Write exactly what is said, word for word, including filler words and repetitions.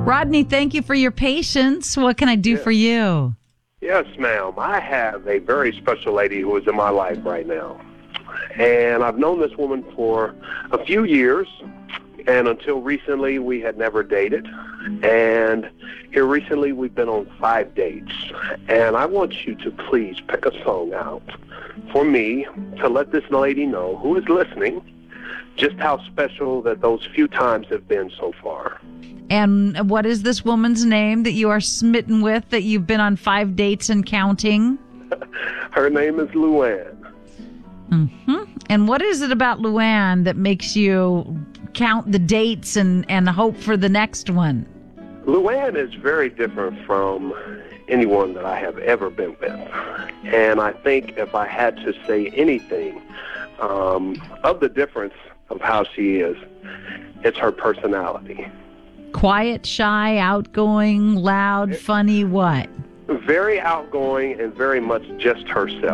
Rodney, thank you for your patience. What can I do Yeah. for you? Yes, ma'am. I have a very special lady who is in my life right now. And I've known this woman for a few years. And until recently, we had never dated. And here recently, we've been on five dates. And I want you to please pick a song out for me to let this lady know, who is listening, just how special that those few times have been so far. And what is this woman's name that you are smitten with, that you've been on five dates and counting? Her name is Luann. Mm-hmm. And what is it about Luann that makes you count the dates and, and hope for the next one? Luann is very different from anyone that I have ever been with. And I think if I had to say anything um, of the difference of how she is, it's her personality. Quiet, shy, outgoing, loud, funny, what? Very outgoing and very much just herself.